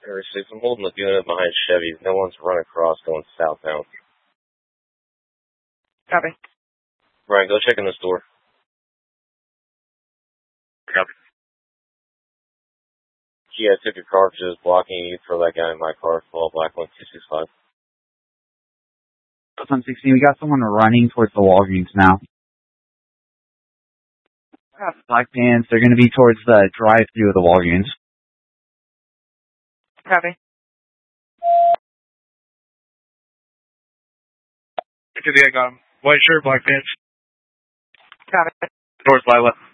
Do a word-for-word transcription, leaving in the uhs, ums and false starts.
Area six, I'm holding the unit behind Chevy. No one's run across going southbound. Copy. Brian, go check in the store. Copy. Yeah, I took your car because it was blocking you for that guy in my car. Fall black one two six five. one sixteen, we got someone running towards the Walgreens now. Black pants, they're going to be towards the drive-thru of the Walgreens. Copy. I got him. White shirt, black pants. Copy. Towards Lila.